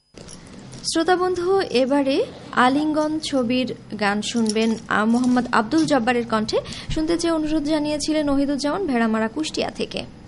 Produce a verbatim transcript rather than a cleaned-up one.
শ্রোতা বন্ধু, এবারে আলিঙ্গন ছবির গান শুনবেন মোহাম্মদ আব্দুল জব্বারের কণ্ঠে। শুনতে চেয়ে অনুরোধ জানিয়েছিলেন ওহিদুজ্জামান ভেড়ামারা কুষ্টিয়া থেকে।